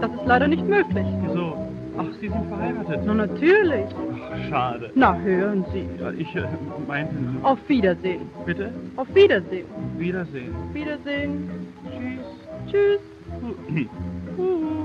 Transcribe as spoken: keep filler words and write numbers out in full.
Das ist leider nicht möglich. Wieso? Ach, Sie sind verheiratet. Na, natürlich. Ach, schade. Na, hören Sie. Ja, ich äh, meinte... Auf Wiedersehen. Bitte? Auf Wiedersehen. Wiedersehen. Wiedersehen. Tschüss. Tschüss. Uh.